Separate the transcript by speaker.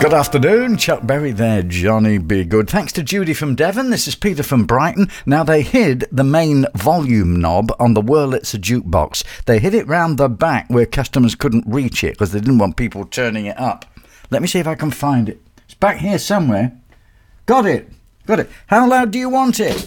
Speaker 1: Good afternoon, Chuck Berry there, Johnny B. Good. Thanks to Judy from Devon. This is Peter from Brighton. Now, they hid the main volume knob on the Wurlitzer jukebox. They hid it round the back where customers couldn't reach it because they didn't want people turning it up. Let me see if I can find it. It's back here somewhere. Got it. How loud do you want it?